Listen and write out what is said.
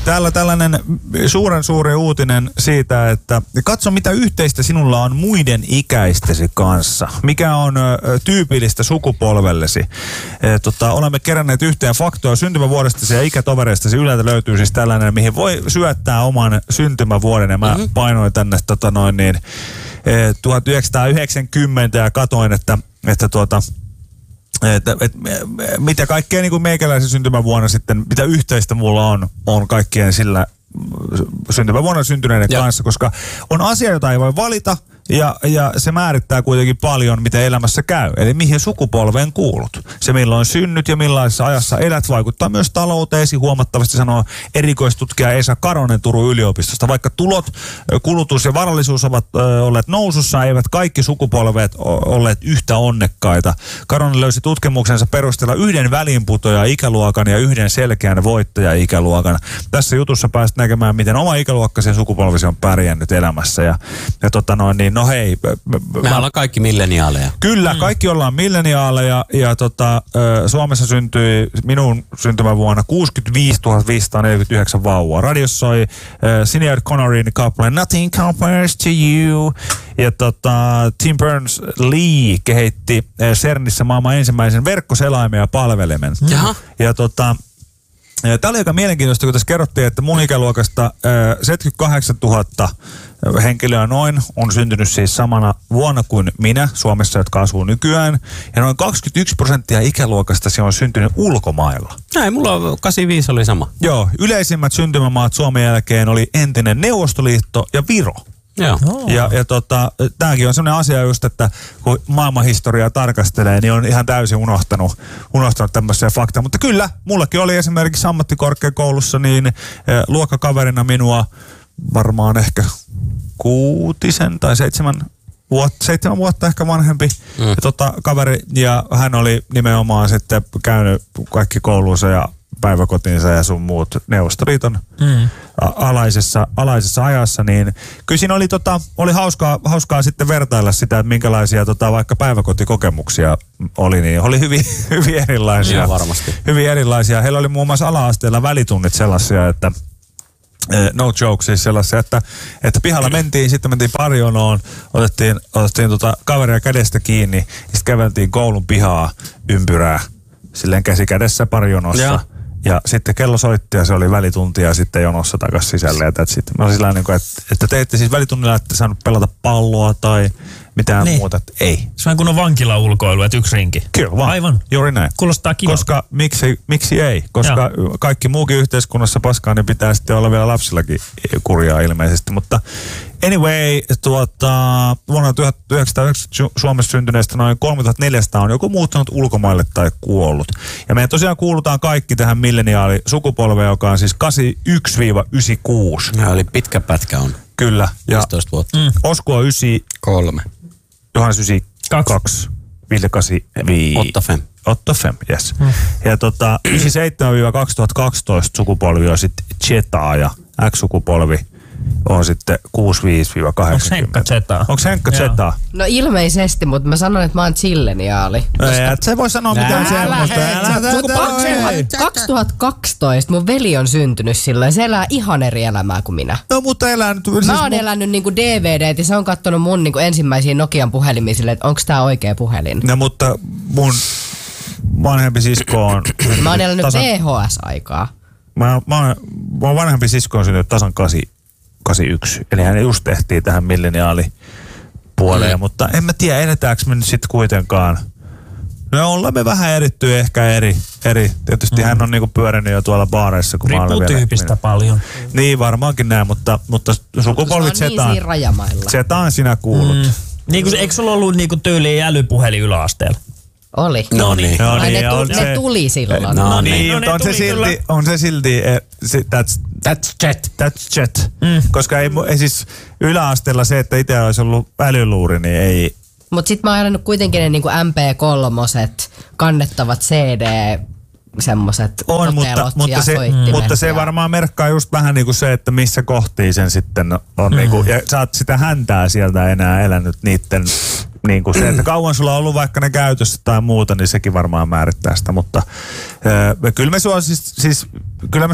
Täällä tällainen suuri uutinen siitä, että katso mitä yhteistä sinulla on muiden ikäistesi kanssa. Mikä on tyypillistä sukupolvellesi. Olemme keränneet yhteen faktoja syntymävuodestasi ja ikätovereistasi. Yleltä löytyy siis tällainen, mihin voi syöttää oman syntymävuoden. Ja mä painoin tänne 1990 ja katoin, että mitä kaikkea niin kuin meikäläisen syntymävuonna sitten, mitä yhteistä mulla on kaikkien sillä syntymävuonna syntyneiden kanssa, koska on asia, jota ei voi valita ja se määrittää kuitenkin paljon, mitä elämässä käy. Eli mihin sukupolveen kuulut. Se milloin synnyt ja millaisessa ajassa elät vaikuttaa myös talouteesi, huomattavasti sanoo erikoistutkija Esa Karonen Turun yliopistosta. Vaikka tulot, kulutus ja varallisuus ovat olleet nousussa, eivät kaikki sukupolvet olleet yhtä onnekkaita. Karonen löysi tutkimuksensa perusteella yhden väliinputoja ikäluokan ja yhden selkeän voittaja ikäluokan. Tässä jutussa pääst näkemään, miten oma ikäluokkasi ja sukupolvisi on pärjännyt elämässä. No hei. Me ollaan kaikki milleniaaleja. Kyllä, kaikki ollaan milleniaaleja ja Suomessa syntyi minun syntymävuonna 65 549 vauvaa. Radiossa soi Sinead Connerin kappale Nothing Compares to You. Ja Tim Berners-Lee kehitti CERNissä maailman ensimmäisen verkkoselaimen ja palvelimen. Jaha. Ja tämä oli aika mielenkiintoista, kun tässä kerrottiin, että mun ikäluokasta 78 000 henkilöä noin on syntynyt siis samana vuonna kuin minä Suomessa, jotka asuu nykyään. Ja noin 21% ikäluokasta se on syntynyt ulkomailla. Näin, mulla 85 oli sama. Joo, yleisimmät syntymämaat Suomen jälkeen oli entinen Neuvostoliitto ja Viro. Joo. Ja tämäkin on sellainen asia just, että kun maailmanhistoriaa tarkastelee, niin on ihan täysin unohtanut tämmöisiä faktoja. Mutta kyllä, mullakin oli esimerkiksi ammattikorkeakoulussa niin luokkakaverina minua varmaan ehkä 6 tai 7 vuotta ehkä vanhempi kaveri. Ja hän oli nimenomaan sitten käynyt kaikki koulunsa ja päiväkotinsa ja sun muut Neuvostoliiton alaisessa ajassa, niin kyllä siinä oli hauskaa sitten vertailla sitä, että minkälaisia vaikka päiväkotikokemuksia oli, niin oli hyvin erilaisia. Ihan varmasti. Hyvin erilaisia. Heillä oli muun muassa ala-asteella välitunnit sellaisia, että no joke, siis sellaisia, että pihalla sitten mentiin parjonoon, otettiin kaveria kädestä kiinni, ja sitten käveltiin koulun pihaa ympyrää, silleen käsi kädessä parjonossa. Ja sitten kello soitti ja se oli välitunti ja sitten jonossa takaisin sisälle. Ja mä olin sillä tavalla, että te ette siis välitunnilla ette saanut pelata palloa tai mitään muuta. Että ei. Se on kun on vankilaulkoilu, että 1 rinki. Kyllä vaan. Aivan. Juuri näin. Kuulostaa kivalta. Koska miksi ei? Koska kaikki muukin yhteiskunnassa paskaa, niin pitää sitten olla vielä lapsillakin kurjaa ilmeisesti. Mutta anyway, vuonna 1990 Suomessa syntyneistä noin 3400 on joko muuttanut ulkomaille tai kuollut. Ja me tosiaan kuulutaan kaikki tähän milleniaalisukupolveen, joka on siis 81-96. Ja oli pitkä pätkä on. Kyllä. 15 vuotta. Osku on 93. Johannes 92. Ville 85. Otto Fem, yes. Ja 97-2012 sukupolvi on sitten Zetaa ja X-sukupolvi on sitten 65-80. Onko Henkka Zetaa? Onko Henkka Zetaa? No ilmeisesti, mutta mä sanoin, että mä oon chilleniaali. Et sä voi sanoa mitään semmoista. 2012 mun veli on syntynyt silloin. Se elää ihan eri elämää kuin minä. No mutta elää nyt. Mä oon elänyt niinku DVDt ja se on kattonut mun niinku ensimmäisiä Nokian puhelimia silleen, että onks tää oikea puhelin. No mutta mun vanhempi sisko on... Mä oon elänyt VHS-aikaa. Mun vanhempi sisko on syntynyt tasan 81. Eli hän just tehtiin tähän milleniaalipuoleen, mutta en mä tiedä, eletäänkö me nyt sitten kuitenkaan. No ollaan me vähän eritty ehkä eri. Tietysti hän on niinku pyörinyt jo tuolla baareissa, kun mä olen vielä. Tyypistä paljon. Niin, varmaankin näin, mutta sukupolvit Zetaan. Niin rajamailla. Zetaan sinä kuulut. Niin eikö sulla ollut niinku tyyliin älypuhelin yläasteella? Oli. No niin. Ne tuli silloin. No niin. Mutta on se silti, that's jet. Koska ei siis yläasteella se, että itse olisi ollut älyluuri, niin ei. Mutta sit mä oon ajanut kuitenkin ne niinku MP3, kannettavat CD, semmoset totelot ja soittimet. Mutta se varmaan merkkaa just vähän niinku se, että missä kohtiin sen sitten on niinku, ja sä oot sitä häntää sieltä enää elänyt niitten niinku se, että kauan sulla on ollut vaikka ne käytössä tai muuta, niin sekin varmaan määrittää sitä, mutta kyllä me